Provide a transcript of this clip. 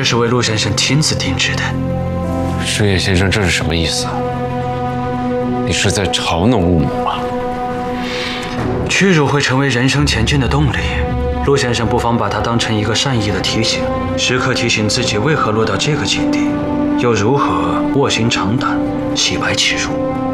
是为陆先生亲自定制的。 师爷先生，这是什么意思啊？你是在嘲弄陆母吗？ 屈辱会成为人生前进的动力。陆先生不妨把它当成一个善意的提醒，时刻提醒自己为何落到这个境地，又如何卧薪尝胆，洗白其辱。